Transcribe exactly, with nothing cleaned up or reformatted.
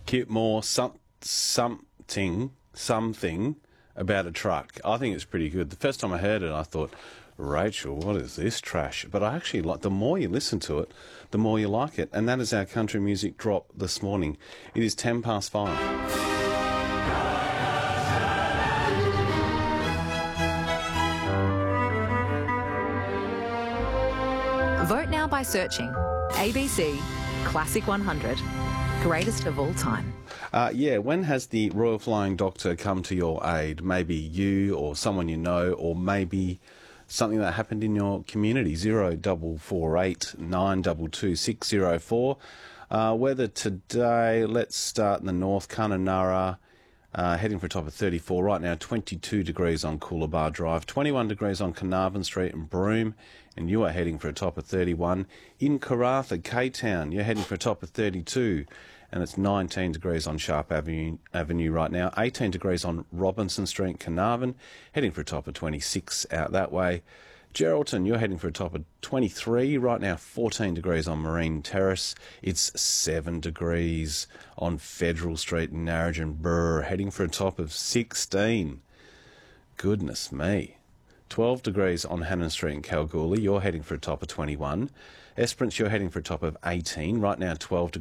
Kip Moore, some, something, something about a truck. I think it's pretty good. The first time I heard it, I thought, Rachel, what is this trash? But I actually like, the more you listen to it, the more you like it. And that is our country music drop this morning. It is ten past five. Vote now by searching A B C Classic one hundred, greatest of all time. Uh, yeah, when has the Royal Flying Doctor come to your aid? Maybe you or someone you know, or maybe something that happened in your community. Zero double four eight nine double two six zero four. Uh, weather today, let's start in the north. Kununurra, uh, heading for a top of thirty-four. Right now, twenty-two degrees on Coolabah Drive, twenty-one degrees on Carnarvon Street and Broome, and you are heading for a top of thirty-one. In Karratha, K-Town, you're heading for a top of thirty-two, and it's nineteen degrees on Sharp Avenue, Avenue right now, eighteen degrees on Robinson Street, Carnarvon, heading for a top of twenty-six out that way. Geraldton, you're heading for a top of twenty-three, right now fourteen degrees on Marine Terrace, it's seven degrees on Federal Street in Narrogin Burr, heading for a top of sixteen. Goodness me. twelve degrees on Hannon Street in Kalgoorlie, you're heading for a top of twenty-one. Esperance, you're heading for a top of eighteen, right now twelve degrees